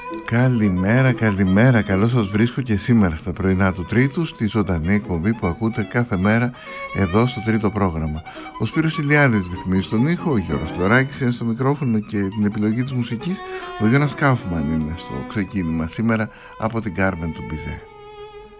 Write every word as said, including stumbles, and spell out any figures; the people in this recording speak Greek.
Καλημέρα, καλημέρα, καλώς σας βρίσκω και σήμερα στα πρωινά του Τρίτου, στη ζωντανή εκπομπή που ακούτε κάθε μέρα εδώ στο τρίτο πρόγραμμα. Ο Σπύρος Ηλιάδης ρυθμίζει τον ήχο, ο Γιώργος Φλωράκης είναι στο μικρόφωνο και την επιλογή της μουσικής, ο Γιώνας Κάουφμαν είναι στο ξεκίνημα σήμερα από την Κάρμεν του Μπιζέ.